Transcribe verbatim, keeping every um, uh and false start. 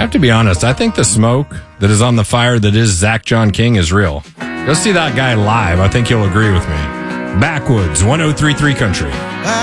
have to be honest. I think the smoke that is on the fire that is Zach John King is real. Go see that guy live. I think you'll agree with me. Backwoods, one oh three point three Country.